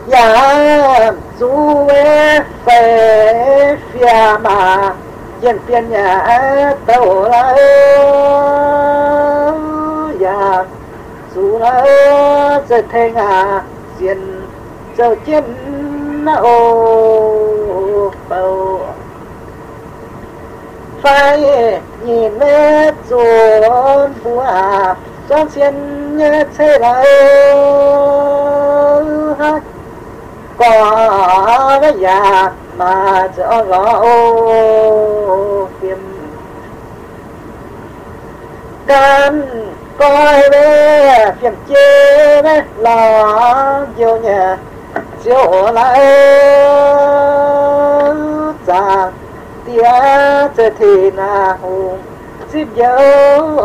呀，诸位飞飞嘛，见边呀都来呀，诸了这天啊，见就见那ô bầu phải nhìn mẹ trốn bùa trong chiến nhé thế lại có cái nhà mà cho gõ tìm can coi về phiền chê đấy lo nhiều nhà chiều lại già tia chơi thì na hùng giúp dấu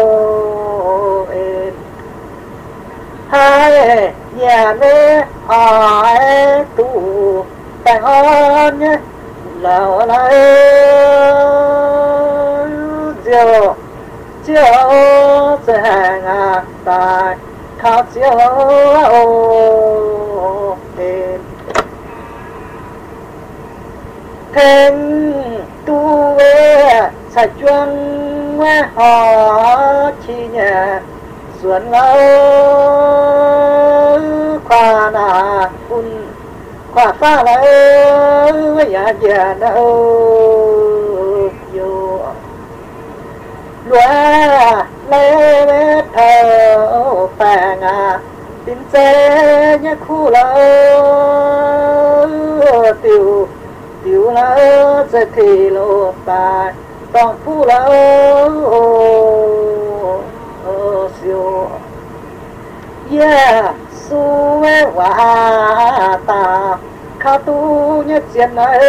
hai nhà mẹ hỏi tụ tại hôn nhé lão lại chiều chiều sẽ hàng à tại khao chiều thêm tu về sạch chuông họ chi nhà xuân lâu khoa nà un khoa pha lâu nhà già đâu vô loa lê mê thờ phàng à tin xe nhé khu lâu tiểu tiểu lâu sẽ thì lộ tài toàn phu lâu siêu yeah su mê hòa ta khá tu nhé chiến ấy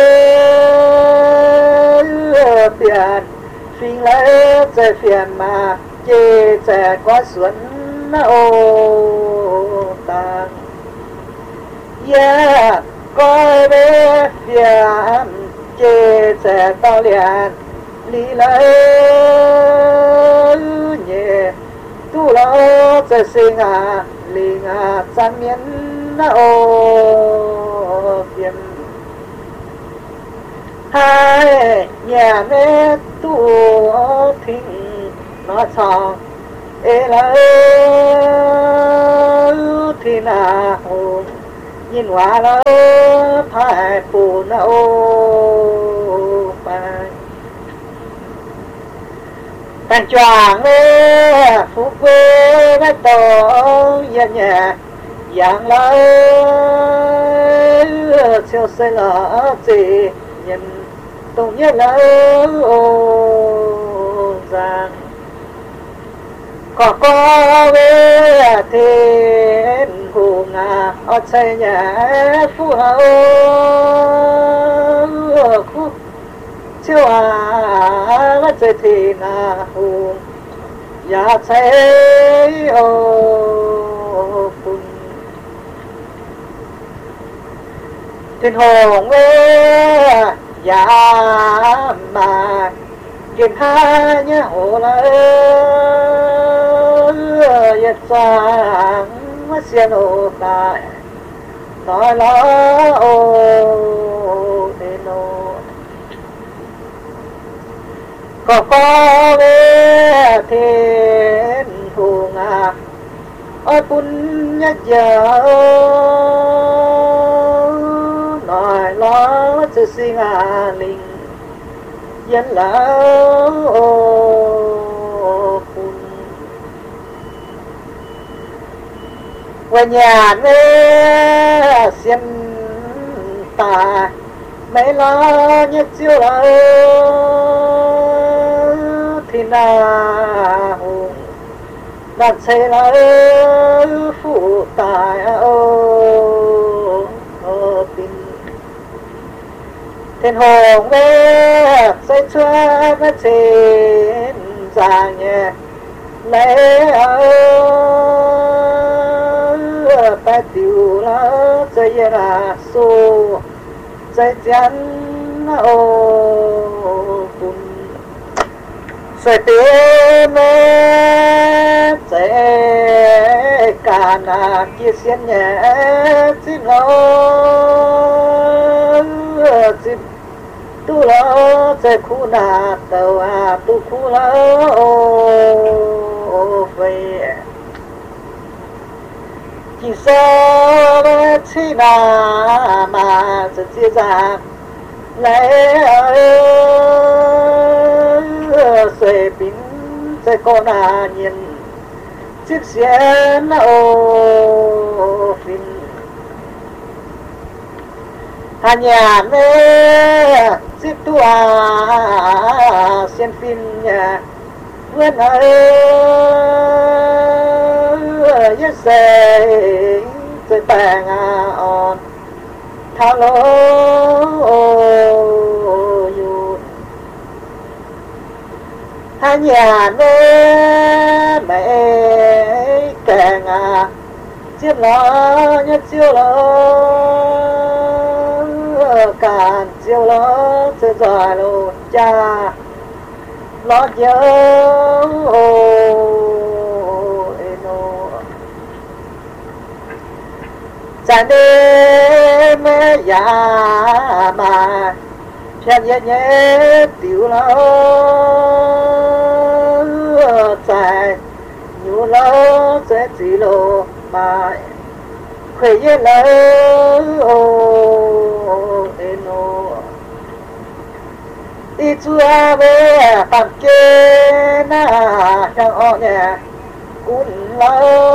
tiền phiền lấy sẽ phiền mà chê sẽ có xuân ô ta yeah coi bé phiền chê sẽ tao liền lý lấy nhẹ tu lo sẽ sinh à linh à sang miến ô phiền hai nhà mẹ tu thinh nó chọn ê lấy thì nào nhìn hoa lâu phải phù nâu phải càng choàng mê phúc quê mấy tổ dân nhà dạng lâu siêu xây lỡ gì nhìn tùng nhất lâu rằng có về thiên hùng à ở xây nhà phú hậu khu chiêu à mất chơi thì na hùng nhà xây ô phun thiên hùng về nhà mà kiếm hai nhá hồ lại yết sang mất xiên ô tại nói lo ô tên ô có về thiên hùng à ôi bún nhất giờ nói lo sự sinh à linh dân lão phun qua nhà mẹ xiên ta mấy lo nhất chiêu lão thì nào đặt xây lão phụ tài ô tin thiên hồn mẹ xây cho nó trên giang nhẹ lấy ở ta tiểu nó chơi là xô chơi chắn ô cùng xoay tiếng mẹ chơi cả na kia xiên nhẹ xin lo xin tu lo sẽ khu na tàu tu khu lo về chỉ sao chỉ na mà sẽ chia ra lấy sẽ biến sẽ có na nhìn chiếc xe ô phim nhà mẹ chiếc tua xem phim nhà vườn yes say bang on thao lô nhà mẹ càng chiếc nó nhất chiêu lo càng chiêu lo sẽ giỏi lô cha lo nhớ cha đê mẹ già mà cha nhẹ nhẹ tiểu lo chạy nhiều lo sẽ chỉ lo mà khỏe nhẹ lo eno đi chùa về phạm kê na trong nhà cũng lo